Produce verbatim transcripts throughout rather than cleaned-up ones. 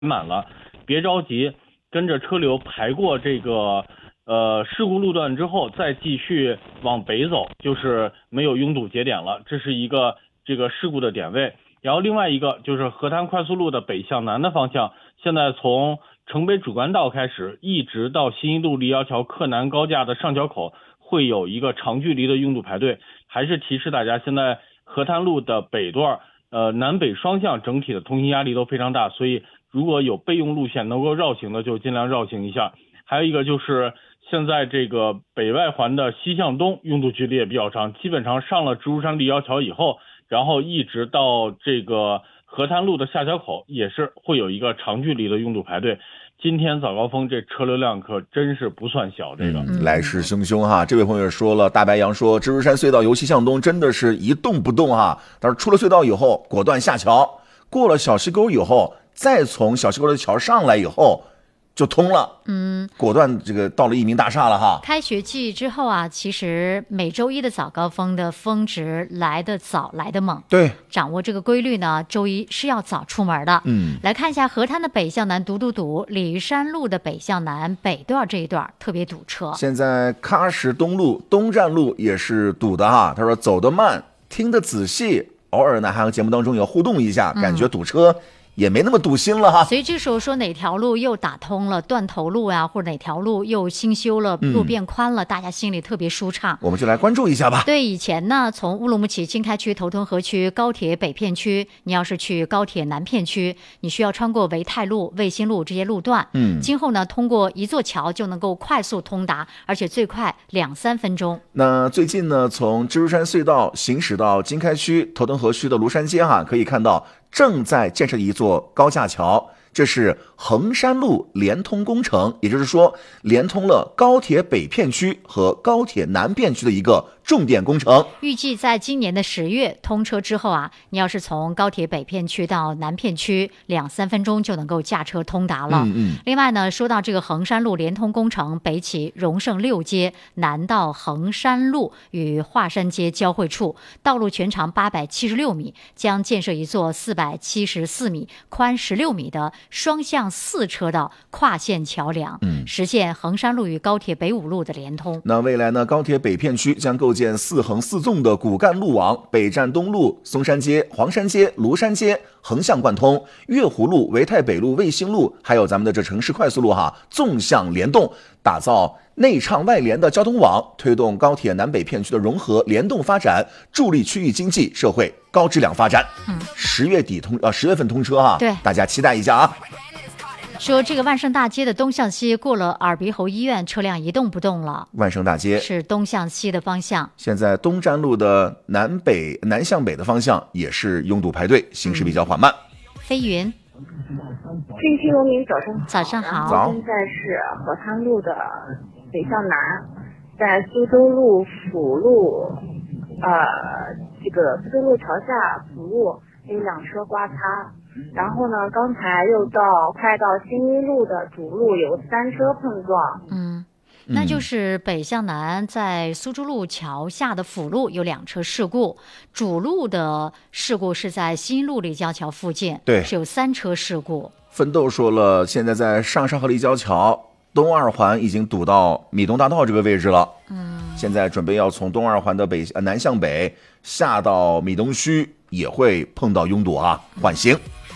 满了，别着急，跟着车流排过这个呃事故路段之后，再继续往北走，就是没有拥堵节点了。这是一个这个事故的点位。然后另外一个就是河滩快速路的北向南的方向，现在从城北主干道开始，一直到新一路立交桥客南高架的上桥口，会有一个长距离的拥堵排队。还是提示大家，现在河滩路的北段，呃南北双向整体的通行压力都非常大，所以如果有备用路线能够绕行的，就尽量绕行一下。还有一个就是现在这个北外环的西向东拥堵距离也比较长，基本上上了植物山立交桥以后，然后一直到这个河滩路的下桥口，也是会有一个长距离的拥堵排队。今天早高峰这车流量可真是不算小，这个、 嗯、来势汹汹哈。这位朋友说了，大白杨说植物山隧道由西向东真的是一动不动哈，但是出了隧道以后果断下桥，过了小溪沟以后，再从小溪沟的桥上来以后就通了，嗯，果断这个到了益民大厦了哈。 开学季之后啊，其实每周一的早高峰的峰值来得早，来得猛。 对， 掌握这个规律呢，周一是要早出门的。嗯，来看一下河滩的北向南堵堵堵，鲤鱼山路的北向南北段这一段特别堵车。 现在喀什东路、东站路也是堵的哈。他说走得慢，听得仔细，偶尔呢还和节目当中有互动一下，感觉堵车。嗯也没那么堵心了哈， 所以这时候说哪条路又打通了断头路啊，或者哪条路又新修了，路变宽了，嗯、大家心里特别舒畅。 我们就来关注一下吧。 对，以前呢，从乌鲁木齐经开区、头屯河区、高铁北片区，你要是去高铁南片区，你需要穿过维泰路、卫星路这些路段。嗯，今后呢，通过一座桥就能够快速通达，而且最快两三分钟。 那最近呢，从蜘蛛山隧道行驶到经开区、头屯河区的庐山街哈，可以看到。正在建设一座高架桥，这是衡山路联通工程，也就是说连通了高铁北片区和高铁南片区的一个重点工程。 预计在今年的十月通车之后啊，你要是从高铁北片区到南片区，两三分钟就能够驾车通达了。嗯嗯。另外呢，说到这个衡山路联通工程，北起荣盛六街，南到衡山路与华山街交汇处，道路全长八百七十六米，将建设一座四百七十四米、宽十六米的双向四车道跨线桥梁，嗯，实现衡山路与高铁北五路的联通。 那未来呢，高铁北片区将构建四横四纵的骨干路网，北站东路、松山街、黄山街、庐山街横向贯通，月湖路、维泰北路、卫星路，还有咱们的这城市快速路哈，纵向联动，打造内畅外联的交通网，推动高铁南北片区的融合联动发展，助力区域经济社会高质量发展。嗯，十月底通呃十月份通车哈， 对， 大家期待一下啊。 说这个万盛大街的东向西过了耳鼻喉医院，车辆一动不动了。 万盛大街是东向西的方向， 现在东站路的南北南向北的方向也是拥堵排队，行驶比较缓慢。 嗯、飞云， 信息农民早上早上好。 早，现在是河滩路的北向南，在苏州路辅路，呃，这个苏州路桥下辅路有两车刮擦。然后呢，刚才又到快到新一路的主路有三车碰撞。 嗯，那就是北向南在苏州路桥下的辅路有两车事故，主路的事故是在新路立交桥附近， 对， 是有三车事故。 奋斗说了，现在在上沙河立交桥东二环已经堵到米东大道这个位置了。嗯，现在准备要从东二环的北呃南向北下到米东区，也会碰到拥堵啊，缓行。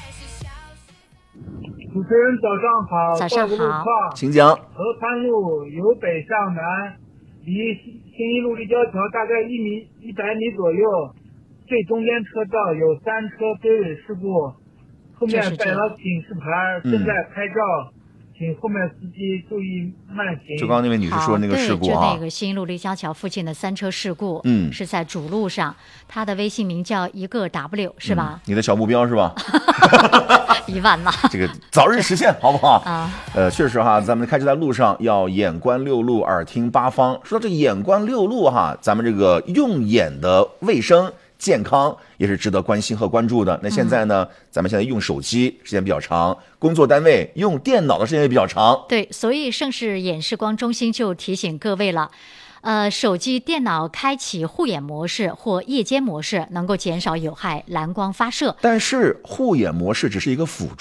主持人早上好， 早上好， 请讲。 河滩路由北向南，离新一路立交桥大概一米一百米左右，最中间车道有三车追尾事故，后面摆了警示牌，正在拍照。嗯，请后面司机注意慢行。 就刚刚那位女士说的那个事故啊， 就那个新路立交桥附近的三车事故，嗯，是在主路上。他的微信名叫一个 W 是吧？ 嗯、你的小目标是吧？ 一万了， 这个早日实现，好不好？啊，呃，确实哈，咱们开车在路上要眼观六路，耳听八方。说到这眼观六路哈，咱们这个用眼的卫生健康也是值得关心和关注的。那现在呢、嗯、咱们现在用手机时间比较长，工作单位用电脑的时间也比较长。 对，所以盛世眼视光中心就提醒各位了，呃，手机电脑开启护眼模式或夜间模式能够减少有害蓝光发射， 但是护眼模式只是一个辅助，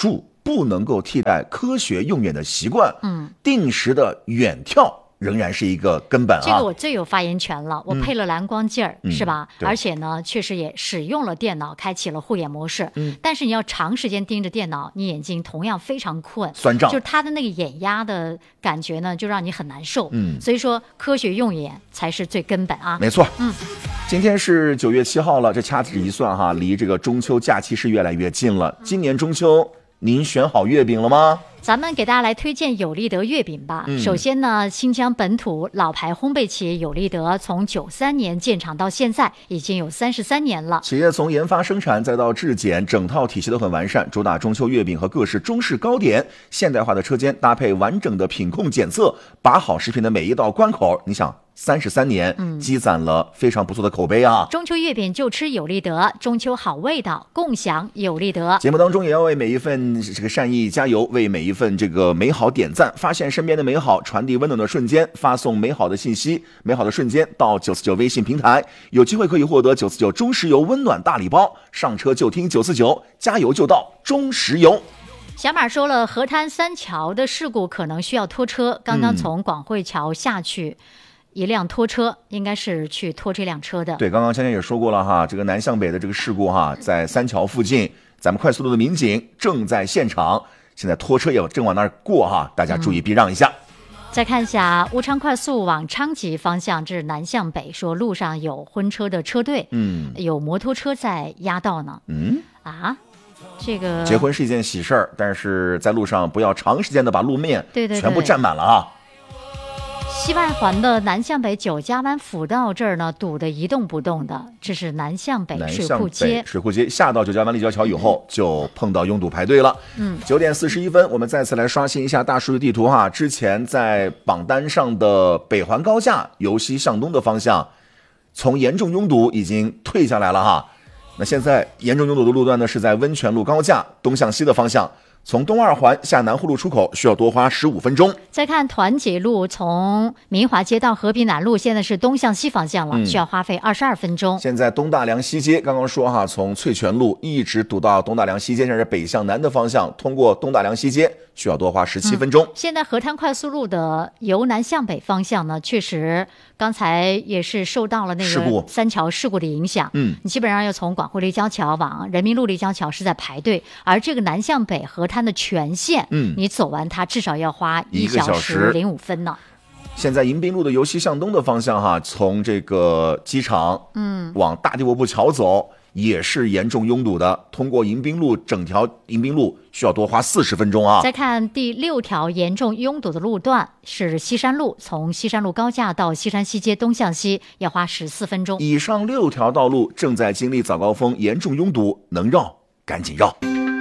不能够替代科学用眼的习惯。嗯，定时的远眺仍然是一个根本啊！ 这个我最有发言权了，我配了蓝光镜儿、 嗯、 是吧？ 嗯、 而且呢，确实也使用了电脑，开启了护眼模式。 嗯， 但是你要长时间盯着电脑，你眼睛同样非常困， 酸胀， 就是它的那个眼压的感觉呢，就让你很难受。 嗯， 所以说科学用眼才是最根本啊！ 没错。 嗯， 今天是九月七号了，这掐指一算哈，离这个中秋假期是越来越近了。今年中秋，您选好月饼了吗？ 咱们给大家来推荐有利德月饼吧。 嗯、 首先呢，新疆本土老牌烘焙企业有利德，从九三年建厂到现在，已经有三十三年了。 企业从研发、生产再到制检，整套体系都很完善，主打中秋月饼和各式中式糕点。现代化的车间搭配完整的品控检测，把好食品的每一道关口，你想。三十三年，嗯，积攒了非常不错的口碑啊！ 中秋月饼就吃有利德，中秋好味道，共享有利德。 节目当中也要为每一份这个善意加油，为每一份这个美好点赞，发现身边的美好，传递温暖的瞬间，发送美好的信息、美好的瞬间到九四九微信平台，有机会可以获得九四九中石油温暖大礼包。上车就听九四九，加油就到中石油。 小马说了，河滩三桥的事故可能需要拖车，刚刚从广汇桥下去。嗯一辆拖车应该是去拖这辆车的。 对，刚刚香香也说过了哈，这个南向北的这个事故哈，在三桥附近，咱们快速路的民警正在现场，现在拖车也正往那儿过哈，大家注意避让一下。 嗯、再看一下乌昌快速往昌吉方向，这是南向北，说路上有婚车的车队，嗯，有摩托车在压道呢。嗯啊。这个结婚是一件喜事儿，但是在路上不要长时间的把路面对对对全部占满了啊。 西外环的南向北九家湾辅道这儿呢，堵得一动不动的，这是南向北水库街。 水库街下到九家湾立交桥以后，就碰到拥堵排队了。嗯，九点四十一分，我们再次来刷新一下大数据地图哈。之前在榜单上的北环高架由西向东的方向，从严重拥堵已经退下来了哈。那现在严重拥堵的路段呢，是在温泉路高架东向西的方向。从东二环下南湖路出口需要多花十五分钟。 再看团结路从民华街到和平南路，现在是东向西方向了，嗯、需要花费二十二分钟。 现在东大梁西街，刚刚说哈，从翠泉路一直堵到东大梁西街，这是北向南的方向，通过东大梁西街需要多花十七分钟。 嗯、现在河滩快速路的由南向北方向呢，确实刚才也是受到了那个三桥事故的影响。嗯，你基本上要从广汇立交桥往人民路立交桥是在排队，而这个南向北河滩它的全线，嗯，你走完它至少要花一小时零五分呢。 现在迎宾路的由西向东的方向哈，从这个机场，嗯，往大地卧铺桥走也是严重拥堵的。通过迎宾路整条迎宾路需要多花四十分钟啊。 再看第六条严重拥堵的路段是西山路，从西山路高架到西山西街东向西要花十四分钟。 以上六条道路正在经历早高峰严重拥堵，能绕赶紧绕。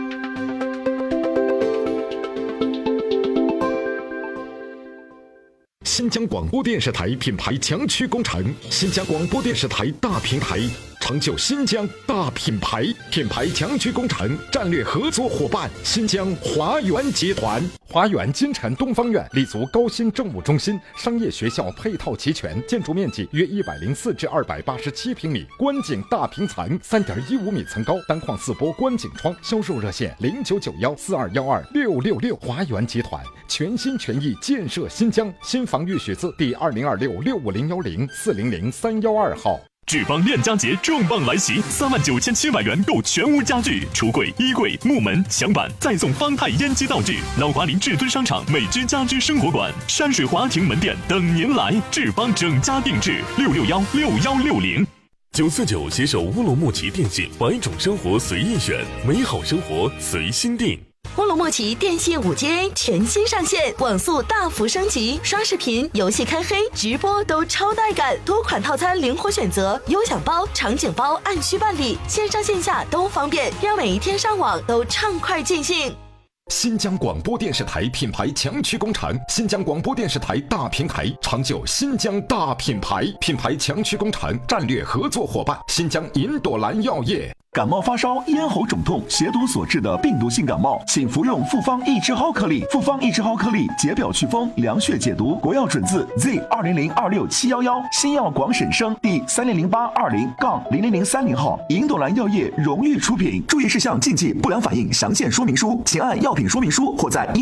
新疆广播电视台品牌强驱工程，新疆广播电视台大平台，成就新疆大品牌。品牌强驱工程战略合作伙伴新疆华源集团。华源金城东方院立足高新政务中心，商业学校配套齐全，建筑面积约一百零四至二百八十七平米，观景大平层，三点一五米层高，单框四波观景窗。销售热线零九九幺四二幺二六六六。华源集团全心全意建设新疆。新房预许字第二零二六六五零幺零四零零三幺二号。 智邦链家节重磅来袭，三万九千七百元购全屋家具、橱柜、衣柜、木门、墙板，再送方太烟机道具。老华林至尊商场美居家居生活馆、山水华庭门店等您来。智邦整家定制六六幺六幺六零。 九四九携手乌鲁木齐电信，百种生活随意选，美好生活随心定。 乌鲁木齐电信 五 G A 全新上线，网速大幅升级，刷视频、游戏开黑、直播都超带感，多款套餐灵活选择，优享包、场景包按需办理，线上线下都方便，让每一天上网都畅快尽兴。 新疆广播电视台品牌强驱工程，新疆广播电视台大平台，成就新疆大品牌。品牌强驱工程战略合作伙伴新疆银朵兰药业。 感冒发烧、咽喉肿痛、血毒所致的病毒性感冒，请服用复方益智蒿颗粒。复方益智蒿颗粒解表祛风、凉血解毒，国药准字 Z 二零零二六七幺幺，新药广审生第三零零八二零杠零零零三零号，银朵兰药业荣誉出品。注意事项、禁忌、不良反应详见说明书，请按药品说明书或在